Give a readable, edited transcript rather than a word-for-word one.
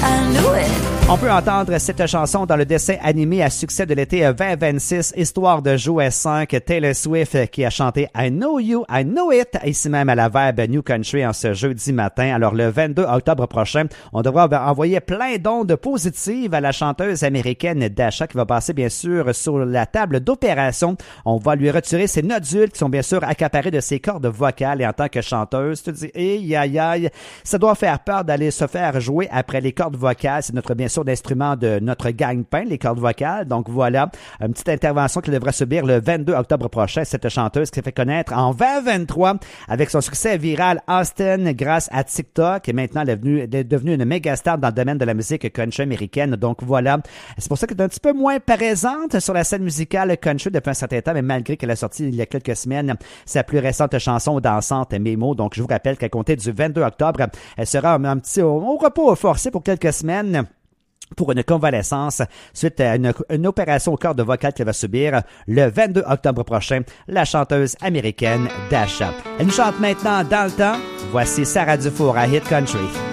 On peut entendre cette chanson dans le dessin animé à succès de l'été 2026, Histoire de jouet 5, Taylor Swift qui a chanté I Know You, I Know It, ici même à la Verbe New Country en ce jeudi matin. Alors le 22 octobre prochain, on devra envoyer plein d'ondes positives à la chanteuse américaine Dasha qui va passer bien sûr sur la table d'opération. On va lui retirer ses nodules qui sont bien sûr accaparés de ses cordes vocales et en tant que chanteuse, tu te dis, aïe, ça doit faire peur d'aller se faire jouer après les cordes vocales. C'est notre bien sûr d'instrument de notre gagne-pain, les cordes vocales. Donc voilà, une petite intervention qu'il devra subir le 22 octobre prochain. Cette chanteuse qui s'est fait connaître en 2023 avec son succès viral Austin grâce à TikTok et maintenant elle est devenue une méga star dans le domaine de la musique country américaine. Donc voilà, c'est pour ça qu'elle est un petit peu moins présente sur la scène musicale country depuis un certain temps, mais malgré qu'elle a sorti il y a quelques semaines sa plus récente chanson dansante Mes mots. Donc je vous rappelle qu'à compter du 22 octobre, elle sera un petit au repos forcé pour quelques semaines pour une convalescence suite à une opération au cordes vocales qu'elle va subir le 22 octobre prochain, la chanteuse américaine Dasha. Elle nous chante maintenant Dans le temps. Voici Sarah Dufour à Hit Country.